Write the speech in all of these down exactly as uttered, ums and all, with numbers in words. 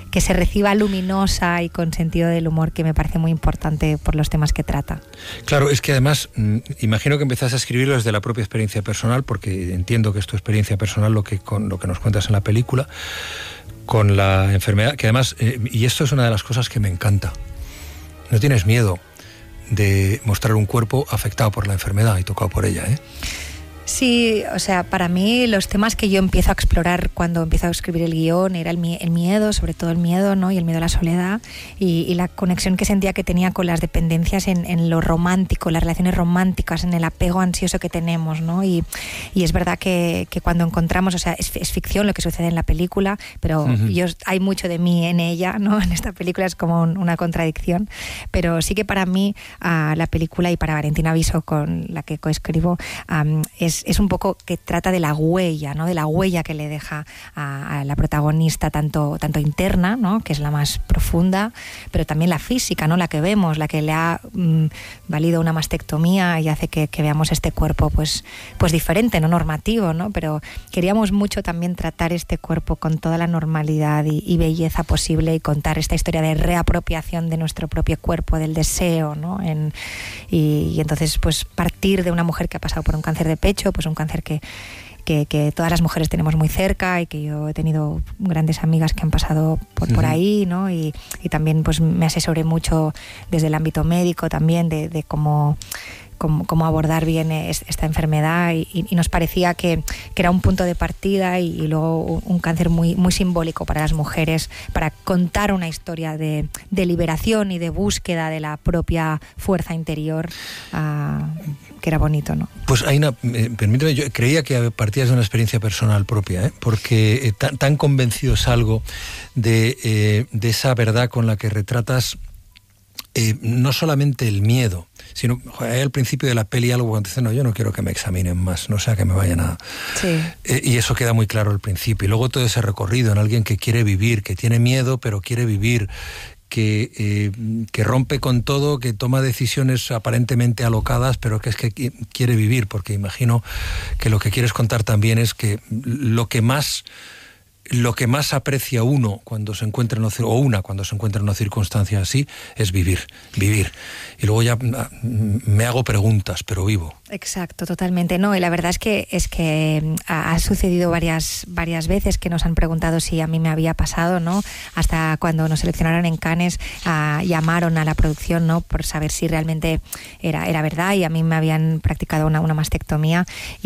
que se reciba luminosa y con sentido del humor, que me parece muy importante por los temas que trata. Claro, es que además, imagino que empezaste a escribirlo desde la propia experiencia personal, porque entiendo que es tu experiencia personal lo que, con, lo que nos cuentas en la película, con la enfermedad, que además, eh, y esto es una de las cosas que me encanta, no tienes miedo de mostrar un cuerpo afectado por la enfermedad y tocado por ella, ¿eh? Sí, o sea, para mí los temas que yo empiezo a explorar cuando empiezo a escribir el guión era el, mi- el miedo, sobre todo el miedo, ¿no? Y el miedo a la soledad y, y la conexión que sentía que tenía con las dependencias en, en lo romántico, las relaciones románticas, en el apego ansioso que tenemos, ¿no? Y, y es verdad que, que cuando encontramos, o sea, es, es ficción lo que sucede en la película, pero Uh-huh. yo hay mucho de mí en ella, ¿no? En esta película es como un- una contradicción, pero sí que para mí uh, la película, y para Valentina Viso, con la que coescribo, um, es es un poco que trata de la huella, ¿no? De la huella que le deja a, a la protagonista, tanto, tanto interna, ¿no? Que es la más profunda, pero también la física, ¿no? La que vemos, la que le ha mm, valido una mastectomía y hace que, que veamos este cuerpo pues, pues diferente, no normativo, ¿no? Pero queríamos mucho también tratar este cuerpo con toda la normalidad y, y belleza posible, y contar esta historia de reapropiación de nuestro propio cuerpo, del deseo, ¿no? En, y, y entonces pues partir de una mujer que ha pasado por un cáncer de pecho, pues un cáncer que, que, que todas las mujeres tenemos muy cerca, y que yo he tenido grandes amigas que han pasado por, por ahí, ¿no? Y, y también pues me asesoré mucho desde el ámbito médico también de, de cómo Cómo, cómo abordar bien es, esta enfermedad, y, y nos parecía que, que era un punto de partida, y, y luego un, un cáncer muy, muy simbólico para las mujeres, para contar una historia de, de liberación y de búsqueda de la propia fuerza interior, uh, que era bonito, ¿no? Pues Aina, eh, permíteme, yo creía que partías de una experiencia personal propia, ¿eh? Porque eh, tan, tan convencido salgo de, eh, de esa verdad con la que retratas eh, no solamente el miedo, sino joder, al principio de la peli algo cuando dicen, no, yo no quiero que me examinen más, no sea que me vayan a... Sí. Eh, y eso queda muy claro al principio. Y luego todo ese recorrido en alguien que quiere vivir, que tiene miedo, pero quiere vivir, que, eh, que rompe con todo, que toma decisiones aparentemente alocadas, pero que es que quiere vivir, porque imagino que lo que quieres contar también es que lo que más... Lo que más aprecia uno cuando se encuentra en una, o una cuando se encuentra en una circunstancia así es vivir, vivir. Y luego ya me hago preguntas, pero vivo. Exacto, totalmente. No, y la verdad es que es que ha, ha sucedido varias varias veces que nos han preguntado si a mí me había pasado, ¿no? Hasta cuando nos seleccionaron en Cannes, uh, llamaron a la producción, ¿no? Por saber si realmente era era verdad, y a mí me habían practicado una, una mastectomía,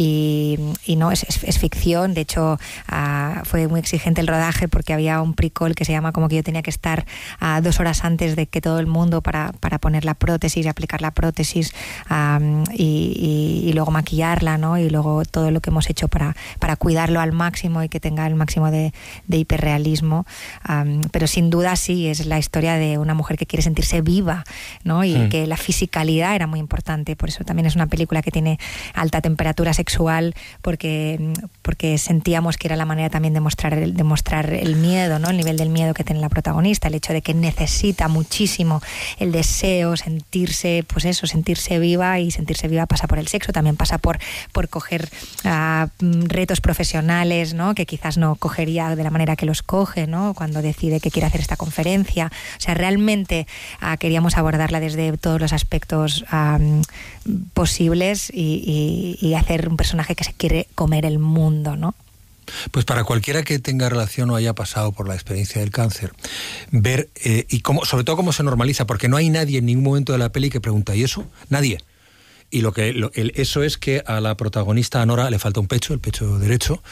y, y no, es, es, es ficción. De hecho, uh, fue muy exigente el rodaje, porque había un pre-call que se llama como que yo tenía que estar uh, dos horas antes de que todo el mundo para, para poner la prótesis y aplicar la prótesis, um, y, y Y, y luego maquillarla, ¿no? Y luego todo lo que hemos hecho para, para cuidarlo al máximo y que tenga el máximo de, de hiperrealismo. Um, pero sin duda sí, es la historia de una mujer que quiere sentirse viva, ¿no? Y mm. que la fisicalidad era muy importante. Por eso también es una película que tiene alta temperatura sexual, porque, porque sentíamos que era la manera también de mostrar el, de mostrar el miedo, ¿no? El nivel del miedo que tiene la protagonista, el hecho de que necesita muchísimo el deseo, sentirse, pues eso, sentirse viva, y sentirse viva pasa por el sexo, también pasa por, por coger uh, retos profesionales, ¿no? Que quizás no cogería de la manera que los coge, ¿no? Cuando decide que quiere hacer esta conferencia. O sea, realmente uh, queríamos abordarla desde todos los aspectos um, posibles, y, y, y hacer un personaje que se quiere comer el mundo, ¿no? Pues para cualquiera que tenga relación o haya pasado por la experiencia del cáncer, ver, eh, y cómo, sobre todo cómo se normaliza, porque no hay nadie en ningún momento de la peli que pregunta, ¿y eso? Nadie. Y lo que lo, el, eso es que a la protagonista, a Nora, le falta un pecho, el pecho derecho,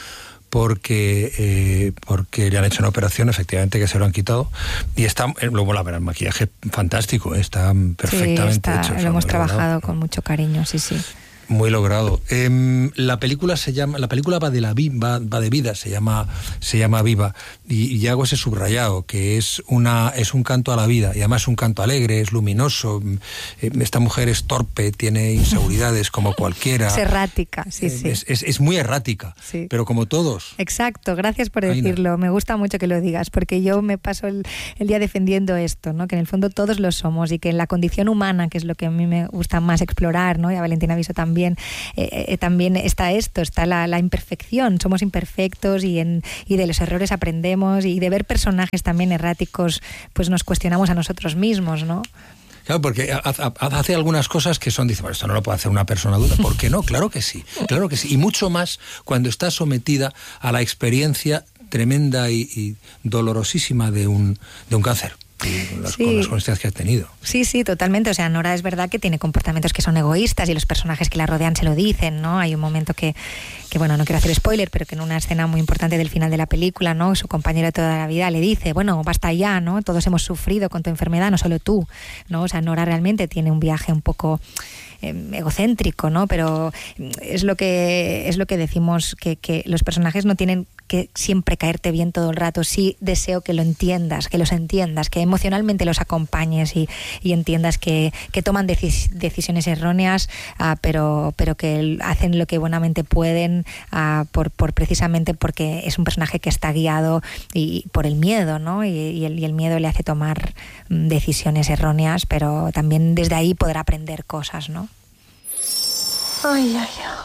porque eh, porque le han hecho una operación, efectivamente, que se lo han quitado. Y está, luego la verdad, el maquillaje fantástico, está perfectamente sí, está, hecho. Lo hemos trabajado logrado. Con mucho cariño, sí, sí. Muy logrado. Eh, la película se llama, la película va de la va, va de vida, se llama, se llama Viva, y, y hago ese subrayado, que es una, es un canto a la vida, y además un canto alegre, es luminoso. Eh, esta mujer es torpe, tiene inseguridades como cualquiera. Es errática, sí, eh, sí. Es, es, es muy errática, sí. Pero como todos. Exacto, gracias por decirlo. Aina. Me gusta mucho que lo digas, porque yo me paso el, el día defendiendo esto, ¿no? Que en el fondo todos lo somos, y que en la condición humana, que es lo que a mí me gusta más explorar, ¿no? Y a Valentina Viso también, también, eh, eh, también está esto, está la, la imperfección, somos imperfectos y, en, y de los errores aprendemos, y de ver personajes también erráticos, pues nos cuestionamos a nosotros mismos, ¿no? Claro, porque hace algunas cosas que son, dice, bueno, esto no lo puede hacer una persona adulta. ¿Por qué no? Claro que sí, claro que sí. Y mucho más cuando está sometida a la experiencia tremenda y, y dolorosísima de un, de un cáncer. Con las, sí. con las consecuencias que has tenido. Sí, sí, totalmente. O sea, Nora es verdad que tiene comportamientos que son egoístas y los personajes que la rodean se lo dicen, ¿no? Hay un momento que, que bueno, no quiero hacer spoiler, pero que en una escena muy importante del final de la película, ¿no? Su compañero de toda la vida le dice, bueno, basta ya, ¿no? Todos hemos sufrido con tu enfermedad, no solo tú, ¿no? O sea, Nora realmente tiene un viaje un poco egocéntrico, ¿no? Pero es lo que es lo que decimos, que, que los personajes no tienen que siempre caerte bien todo el rato. Sí deseo que lo entiendas, que los entiendas, que emocionalmente los acompañes y, y entiendas que, que toman decis, decisiones erróneas, uh, pero, pero que hacen lo que buenamente pueden, uh, por, por precisamente porque es un personaje que está guiado y, por el miedo, ¿no? Y, y, el, y el miedo le hace tomar um, decisiones erróneas, pero también desde ahí podrá aprender cosas, ¿no? Ay, ay, ay.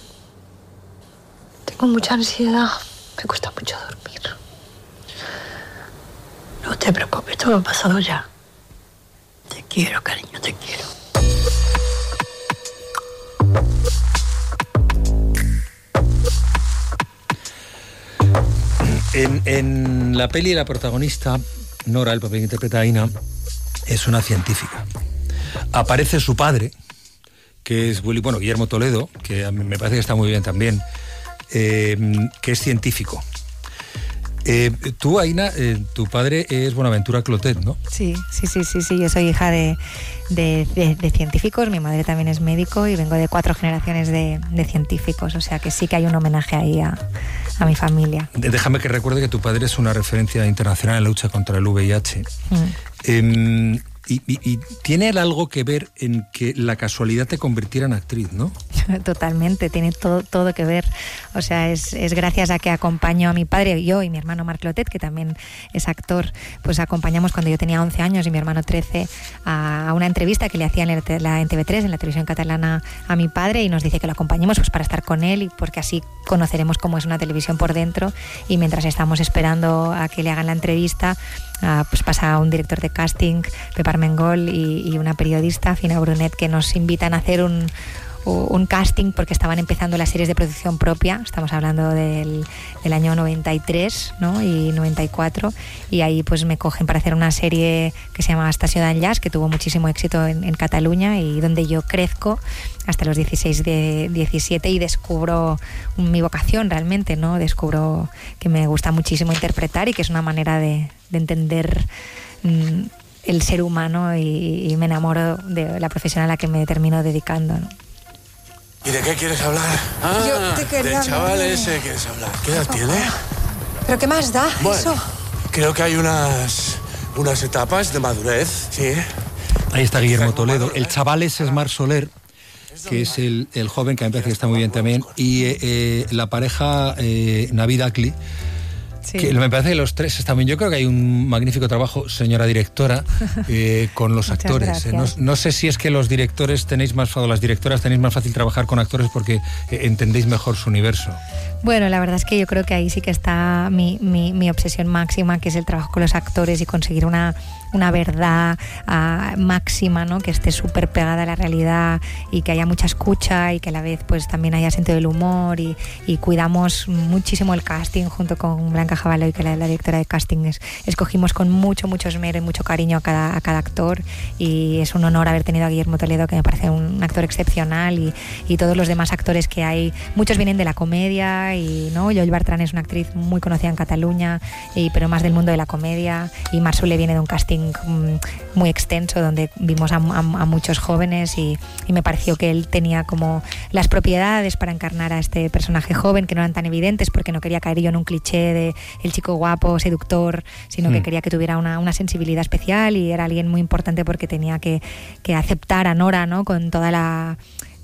Tengo mucha ansiedad. Me cuesta mucho dormir. No te preocupes, todo ha pasado ya. Te quiero, cariño, te quiero. En, en la peli, la protagonista, Nora, el papel que interpreta a Ina, es una científica. Aparece su padre, que es Willy, bueno, Guillermo Toledo, que a mí me parece que está muy bien también, eh, que es científico. Eh, tú, Aina, eh, tu padre es Bonaventura Clotet, ¿no? Sí, sí, sí, sí, sí. Yo soy hija de, de, de, de científicos, mi madre también es médico y vengo de cuatro generaciones de, de científicos, o sea que sí que hay un homenaje ahí a, a mi familia. Déjame que recuerde que tu padre es una referencia internacional en la lucha contra el V I H. Mm. Eh, Y, y, y tiene algo que ver en que la casualidad te convirtiera en actriz, ¿no? Totalmente, tiene todo, todo que ver. O sea, es, es gracias a que acompaño a mi padre, yo y mi hermano Marc Clotet, que también es actor, pues acompañamos cuando yo tenía once años y mi hermano trece a una entrevista que le hacían en la en T V tres, en la televisión catalana, a mi padre, y nos dice que lo acompañemos pues para estar con él y porque así conoceremos cómo es una televisión por dentro. Y mientras estamos esperando a que le hagan la entrevista, Uh, pues pasa un director de casting, Pepe Armengol, y, y una periodista, Fina Brunet, que nos invitan a hacer un, un casting porque estaban empezando las series de producción propia. Estamos hablando del, del año noventa y tres, ¿no? Y noventa y cuatro, y ahí pues me cogen para hacer una serie que se llama Estació d'Enllaç, que tuvo muchísimo éxito en, en Cataluña y donde yo crezco hasta los dieciséis, de diecisiete, y descubro mi vocación realmente, ¿no? Descubro que me gusta muchísimo interpretar y que es una manera de, de entender mmm, el ser humano, y, y me enamoro de la profesión a la que me termino dedicando, ¿no? ¿Y de qué quieres hablar? Ah, Yo te quería del chaval hablar. ese quieres hablar. ¿Qué edad tiene? ¿Pero qué más da bueno, eso? Creo que hay unas, unas etapas de madurez, sí. Ahí está Guillermo Toledo. El chaval ese es Marc Soler, que es el, el joven, que me parece que está muy bien también, y eh, eh, la pareja eh, Navid Akli, sí. Que me parece que los tres están bien. Yo creo que hay un magnífico trabajo, señora directora, eh, con los actores. Eh, no, no sé si es que los directores tenéis más, o las directoras tenéis más fácil trabajar con actores porque eh, entendéis mejor su universo. Bueno, la verdad es que yo creo que ahí sí que está mi, mi, mi obsesión máxima, que es el trabajo con los actores y conseguir una, una verdad uh, máxima, ¿no? Que esté súper pegada a la realidad y que haya mucha escucha y que a la vez pues también haya sentido del humor, y, y cuidamos muchísimo el casting junto con Blanca Javaloy, que la, la directora de casting. Es, escogimos con mucho, mucho esmero y mucho cariño a cada, a cada actor, y es un honor haber tenido a Guillermo Toledo, que me parece un actor excepcional, y, y todos los demás actores que hay. Muchos vienen de la comedia, y ¿no? Joel Bartran es una actriz muy conocida en Cataluña, y, pero más del mundo de la comedia, y Marc Soler viene de un casting um, muy extenso donde vimos a, a, a muchos jóvenes, y, y me pareció que él tenía como las propiedades para encarnar a este personaje joven, que no eran tan evidentes porque no quería caer yo en un cliché de el chico guapo, seductor, sino mm. que quería que tuviera una, una sensibilidad especial, y era alguien muy importante porque tenía que, que aceptar a Nora, ¿no? Con toda la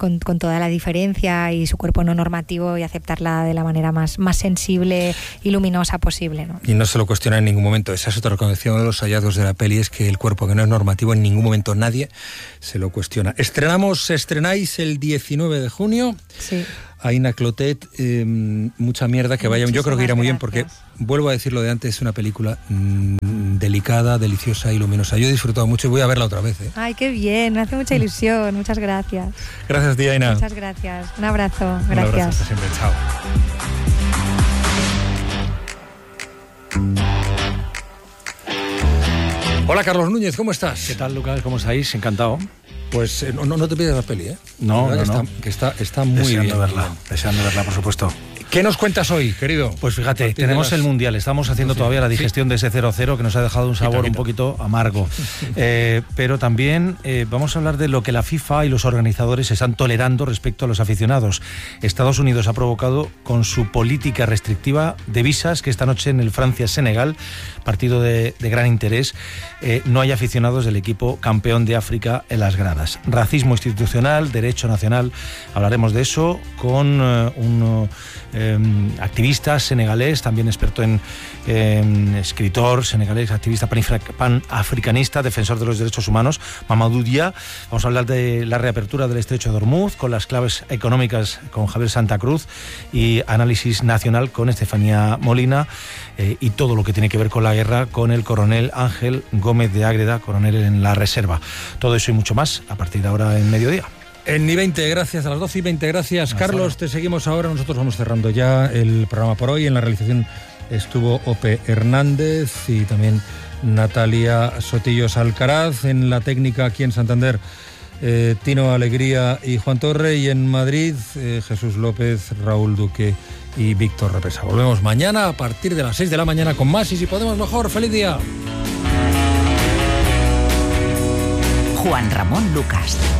con, con toda la diferencia y su cuerpo no normativo, y aceptarla de la manera más, más sensible y luminosa posible, ¿no? Y no se lo cuestiona en ningún momento. Esa es otra condición de los hallazgos de la peli, es que el cuerpo que no es normativo en ningún momento nadie se lo cuestiona. Estrenamos, estrenáis el diecinueve de junio. Sí. Aina Clotet, eh, mucha mierda, que vaya. Yo creo que irá muy bien porque, gracias. vuelvo a decir lo de antes, es una película mmm, delicada, deliciosa y luminosa. Yo he disfrutado mucho y voy a verla otra vez. ¿eh? Ay, qué bien, me hace mucha ilusión. Muchas gracias. Gracias, tía Aina. Muchas gracias. Un abrazo. Gracias. Un abrazo, hasta siempre. Chao. Hola, Carlos Núñez, ¿cómo estás? ¿Qué tal, Lucas? ¿Cómo estáis? Encantado. Pues eh, no, no te pides la peli, ¿eh? No, no, que no. Está, que está, está muy deseando bien. verla, deseando verla, por supuesto. ¿Qué nos cuentas hoy, querido? Pues fíjate, tenemos las... el Mundial, estamos haciendo todavía la digestión sí. de ese cero cero que nos ha dejado un sabor quita, quita. un poquito amargo. eh, pero también eh, vamos a hablar de lo que la FIFA y los organizadores están tolerando respecto a los aficionados. Estados Unidos ha provocado con su política restrictiva de visas que esta noche en el Francia-Senegal, partido de, de gran interés, eh, no hay aficionados del equipo campeón de África en las gradas. Racismo institucional, derecho nacional, hablaremos de eso con eh, un... Eh, activista senegalés, también experto en eh, escritor senegalés, activista panafricanista, defensor de los derechos humanos, Mamadou Dia. Vamos a hablar de la reapertura del estrecho de Hormuz, con las claves económicas con Javier Santa Cruz, y análisis nacional con Estefanía Molina, eh, y todo lo que tiene que ver con la guerra con el coronel Ángel Gómez de Ágreda, coronel en la reserva. Todo eso y mucho más a partir de ahora en mediodía. En I veinte, gracias, a las doce y veinte, gracias. Hasta Carlos, ahora. Te seguimos ahora. Nosotros vamos cerrando ya el programa por hoy. En la realización estuvo Ope Hernández y también Natalia Sotillos Alcaraz. En la técnica aquí en Santander, eh, Tino Alegría y Juan Torre. Y en Madrid, eh, Jesús López, Raúl Duque y Víctor Repesa. Volvemos mañana a partir de las seis de la mañana con más y si podemos mejor. ¡Feliz día! Juan Ramón Lucas.